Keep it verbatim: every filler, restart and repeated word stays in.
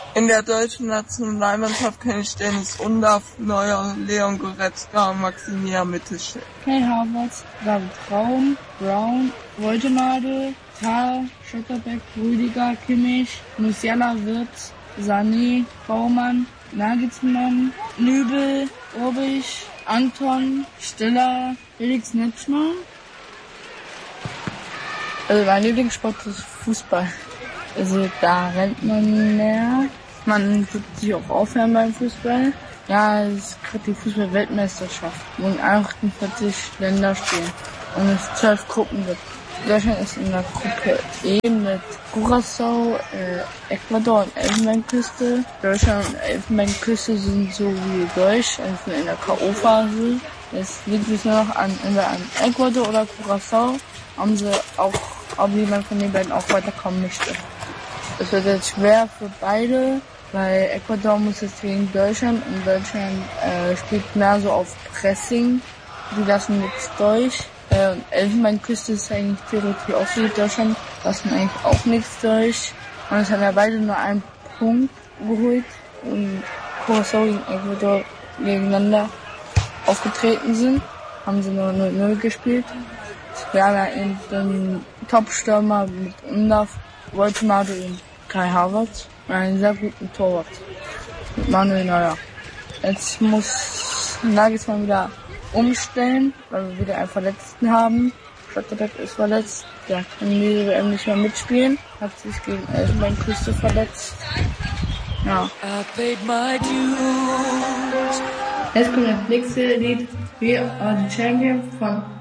In der deutschen Nationalmannschaft kenne ich Dennis Undaff, Neuer, Leon Goretzka, Maximilian Mittelstädt. Kai Havertz, David Raum, Brown, Woltemade, Thal, Schotterbeck, Rüdiger, Kimmich, Musiala, Wirtz, Sané, Baumann, Nagelsmann, Nübel, Urbich, Anton, Stiller, Felix Netschmann. Also mein Lieblingssport ist Fußball. Also da rennt man mehr. Man wird sich auch aufhören beim Fußball. Ja, es ist gerade die Fußball-Weltmeisterschaft, wo in achtundvierzig Länder spielen und es zwölf Gruppen gibt. Deutschland ist in der Gruppe E mit Curaçao, äh, Ecuador und Elfenbeinküste. Deutschland und Elfenbeinküste sind so wie Deutsch, also in der K O-Phase. Es liegt es nur noch an, entweder an Ecuador oder Curaçao, haben sie auch, ob jemand von den beiden auch weiterkommen möchte. Es wird jetzt schwer für beide, weil Ecuador muss jetzt gegen Deutschland und Deutschland äh, spielt mehr so auf Pressing. Die lassen nichts durch. Äh, Elfenbeinküste ist eigentlich theoretisch auch so wie Deutschland, lassen eigentlich auch nichts durch. Und es haben ja beide nur einen Punkt geholt und Curaçao und Ecuador gegeneinander aufgetreten sind, haben sie nur null null gespielt. Wir haben ja eben den Top-Stürmer mit Undaff, Woltemade und Kai Havertz und einen sehr guten Torwart mit Manuel Neuer. Jetzt muss Nagelsmann wieder umstellen, weil wir wieder einen Verletzten haben. Schotterbeck ist verletzt, der kann diese W M nicht mehr mitspielen, hat sich gegen Elfenbeinküste verletzt. Ja. Jetzt kommt das nächste Lied We Are the Champions von